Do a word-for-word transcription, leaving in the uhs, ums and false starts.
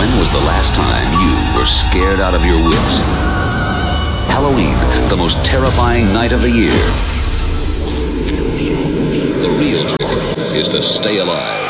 When was the last time you were scared out of your wits? Halloween, the most terrifying night of the year. The real trick is to stay alive.